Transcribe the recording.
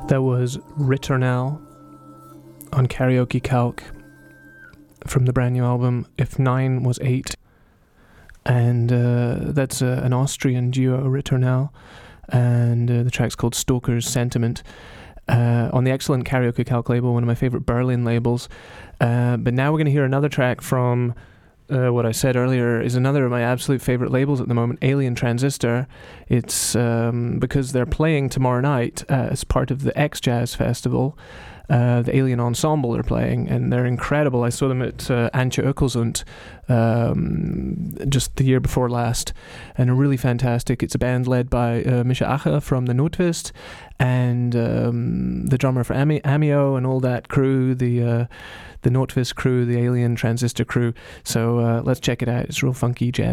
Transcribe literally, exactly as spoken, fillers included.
That was Ritternell on Karaoke Calc from the brand new album If Nine Was Eight. And uh, that's uh, an Austrian duo, Ritternell, and uh, the track's called Stoker's Sentiment. Uh, on the excellent Karaoke Calc label, one of my favourite Berlin labels. Uh, but now we're going to hear another track from uh, what I said earlier is another of my absolute favourite labels at the moment, Alien Transistor. It's um, because they're playing tomorrow night uh, as part of the X-Jazz Festival. Uh, the Alien Ensemble are playing, and they're incredible. I saw them at uh, Antje Ökelsund um, just the year before last, and are really fantastic. It's a band led by uh, Misha Ache from the Notwist, and um, the drummer for Ami- Amio and all that crew, the uh, the Notwist crew, the Alien Transistor crew. So uh, let's check it out. It's real funky jazz.